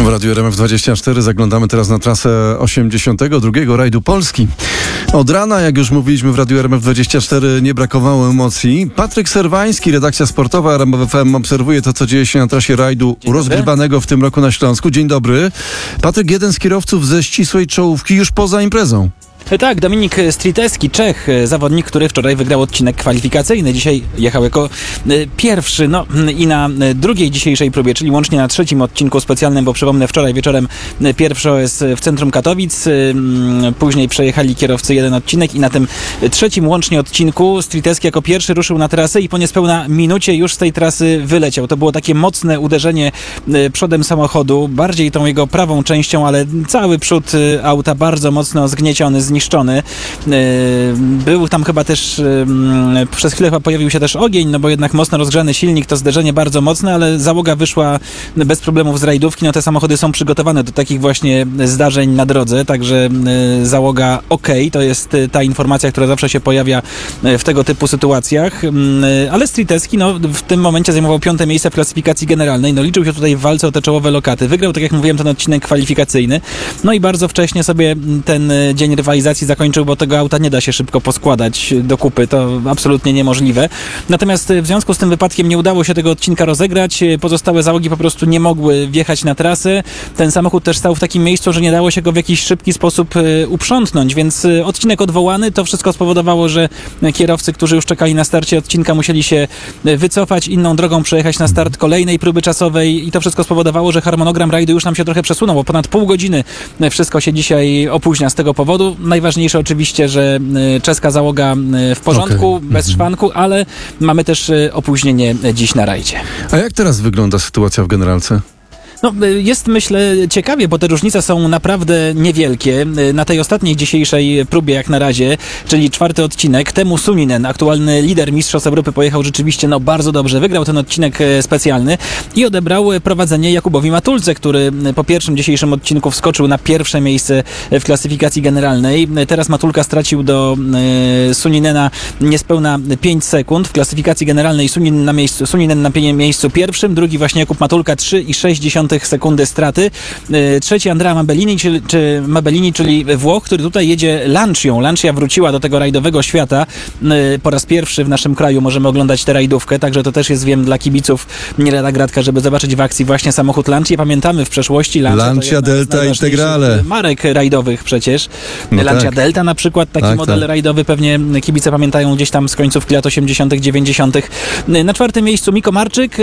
W Radiu RMF24 zaglądamy teraz na trasę 82. rajdu Polski. Od rana, jak już mówiliśmy w Radiu RMF24, nie brakowało emocji. Patryk Serwański, redakcja sportowa RMF FM, obserwuje to, co dzieje się na trasie rajdu rozgrywanego w tym roku na Śląsku. Dzień dobry. Patryk, jeden z kierowców ze ścisłej czołówki już poza imprezą. Tak, Dominik Striteski, Czech, zawodnik, który wczoraj wygrał odcinek kwalifikacyjny. Dzisiaj jechał jako pierwszy, i na drugiej dzisiejszej próbie, czyli łącznie na trzecim odcinku specjalnym, bo przypomnę, wczoraj wieczorem pierwszy OS w centrum Katowic, później przejechali kierowcy jeden odcinek i na tym trzecim łącznie odcinku Striteski jako pierwszy ruszył na trasę i po niespełna minucie już z tej trasy wyleciał. To było takie mocne uderzenie przodem samochodu, bardziej tą jego prawą częścią, ale cały przód auta bardzo mocno zgnieciony, zniszczony. Był tam chyba też, przez chwilę chyba pojawił się też ogień, bo jednak mocno rozgrzany silnik, to zderzenie bardzo mocne, ale załoga wyszła bez problemów z rajdówki. Te samochody są przygotowane do takich właśnie zdarzeń na drodze, także załoga to jest ta informacja, która zawsze się pojawia w tego typu sytuacjach, ale Striteski w tym momencie zajmował 5. miejsce w klasyfikacji generalnej, liczył się tutaj w walce o te czołowe lokaty. Wygrał, tak jak mówiłem, ten odcinek kwalifikacyjny, i bardzo wcześnie sobie ten dzień rywalizacji zakończył, bo tego auta nie da się szybko poskładać do kupy, to absolutnie niemożliwe. Natomiast w związku z tym wypadkiem nie udało się tego odcinka rozegrać, pozostałe załogi po prostu nie mogły wjechać na trasę. Ten samochód też stał w takim miejscu, że nie dało się go w jakiś szybki sposób uprzątnąć, więc odcinek odwołany. To wszystko spowodowało, że kierowcy, którzy już czekali na starcie odcinka, musieli się wycofać, inną drogą przejechać na start kolejnej próby czasowej i to wszystko spowodowało, że harmonogram rajdu już nam się trochę przesunął, bo ponad pół godziny wszystko się dzisiaj opóźnia z tego powodu. Najważniejsze oczywiście, że czeska załoga w porządku, bez szwanku, ale mamy też opóźnienie dziś na rajdzie. A jak teraz wygląda sytuacja w generalce? Jest, myślę, ciekawie, bo te różnice są naprawdę niewielkie. Na tej ostatniej dzisiejszej próbie, jak na razie, czyli 4. odcinek, Teemu Suninen, aktualny lider Mistrzostw Europy, pojechał rzeczywiście bardzo dobrze. Wygrał ten odcinek specjalny i odebrał prowadzenie Jakubowi Matulce, który po pierwszym dzisiejszym odcinku wskoczył na pierwsze miejsce w klasyfikacji generalnej. Teraz Matulka stracił do Suninena niespełna 5 sekund. W klasyfikacji generalnej Suninen na miejscu pierwszym, drugi właśnie Jakub Matulka 3,6 sekundy straty. Trzeci Andrea Mabellini, czyli Włoch, który tutaj jedzie Lancią. Lancia wróciła do tego rajdowego świata. Po raz pierwszy w naszym kraju możemy oglądać tę rajdówkę, także to też jest, wiem, dla kibiców nie lada gratka, żeby zobaczyć w akcji właśnie samochód Lancia. Pamiętamy w przeszłości Lancia Delta Integrale. Marek rajdowych przecież. Lancia tak. Delta na przykład, taki model rajdowy pewnie kibice pamiętają gdzieś tam z końcówki lat 80., 90. Na 4. miejscu Miko Marczyk,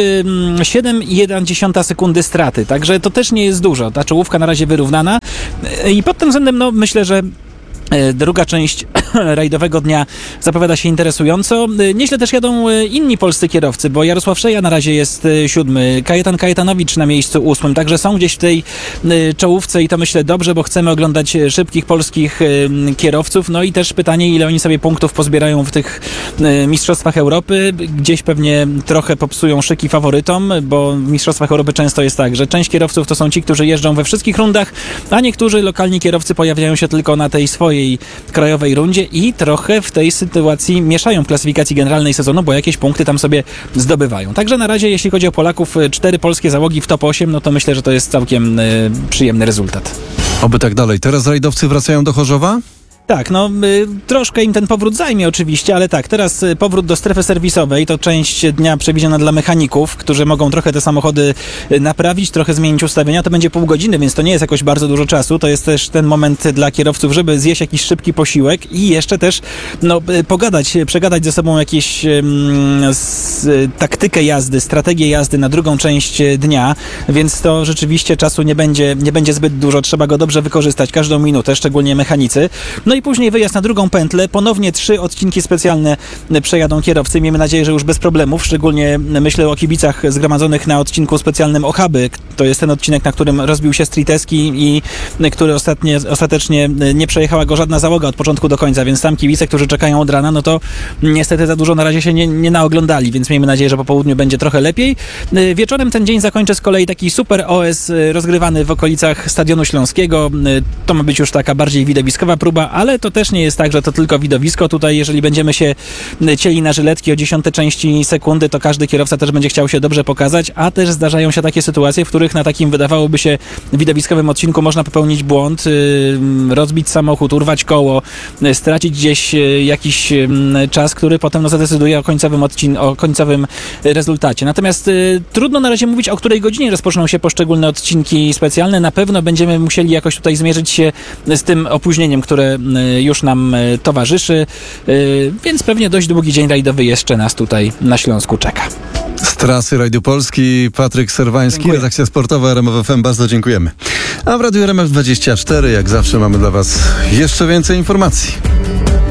7,1 sekundy straty. Także to też nie jest dużo. Ta czołówka na razie wyrównana i pod tym względem myślę, że druga część rajdowego dnia zapowiada się interesująco. Nieźle też jadą inni polscy kierowcy, bo Jarosław Szeja na razie jest 7, Kajetan Kajetanowicz na miejscu 8, także są gdzieś w tej czołówce i to myślę dobrze, bo chcemy oglądać szybkich polskich kierowców. I też pytanie, ile oni sobie punktów pozbierają w tych Mistrzostwach Europy. Gdzieś pewnie trochę popsują szyki faworytom, bo w Mistrzostwach Europy często jest tak, że część kierowców to są ci, którzy jeżdżą we wszystkich rundach, a niektórzy lokalni kierowcy pojawiają się tylko na tej swojej krajowej rundzie i trochę w tej sytuacji mieszają w klasyfikacji generalnej sezonu, bo jakieś punkty tam sobie zdobywają. Także na razie, jeśli chodzi o Polaków, 4 polskie załogi w top 8, to myślę, że to jest całkiem przyjemny rezultat. Oby tak dalej. Teraz rajdowcy wracają do Chorzowa? Tak, troszkę im ten powrót zajmie oczywiście, ale tak, teraz powrót do strefy serwisowej to część dnia przewidziana dla mechaników, którzy mogą trochę te samochody naprawić, trochę zmienić ustawienia. To będzie pół godziny, więc to nie jest jakoś bardzo dużo czasu. To jest też ten moment dla kierowców, żeby zjeść jakiś szybki posiłek i jeszcze też przegadać ze sobą jakieś taktykę jazdy, strategię jazdy na drugą część dnia, więc to rzeczywiście czasu nie będzie zbyt dużo. Trzeba go dobrze wykorzystać, każdą minutę, szczególnie mechanicy. I później wyjazd na drugą pętlę. Ponownie 3 odcinki specjalne przejadą kierowcy. Miejmy nadzieję, że już bez problemów. Szczególnie myślę o kibicach zgromadzonych na odcinku specjalnym Ochaby. To jest ten odcinek, na którym rozbił się Striteski i który ostatecznie nie przejechała go żadna załoga od początku do końca, więc tam kibice, którzy czekają od rana, to niestety za dużo na razie się nie naoglądali, więc miejmy nadzieję, że po południu będzie trochę lepiej. Wieczorem ten dzień zakończy z kolei taki super OS rozgrywany w okolicach Stadionu Śląskiego. To ma być już taka bardziej widowiskowa próba, ale to też nie jest tak, że to tylko widowisko. Tutaj, jeżeli będziemy się cieli na żyletki o 10 części sekundy, to każdy kierowca też będzie chciał się dobrze pokazać, a też zdarzają się takie sytuacje, w których których na takim, wydawałoby się, widowiskowym odcinku można popełnić błąd, rozbić samochód, urwać koło, stracić gdzieś jakiś czas, który potem zadecyduje o końcowym rezultacie. Natomiast trudno na razie mówić, o której godzinie rozpoczną się poszczególne odcinki specjalne. Na pewno będziemy musieli jakoś tutaj zmierzyć się z tym opóźnieniem, które już nam towarzyszy, więc pewnie dość długi dzień rajdowy jeszcze nas tutaj na Śląsku czeka. Z trasy Rajdu Polski Patryk Serwański, Dziękuję. redakcja sportowa RMF FM. Bardzo dziękujemy. A w Radiu RMF 24 jak zawsze mamy dla Was jeszcze więcej informacji.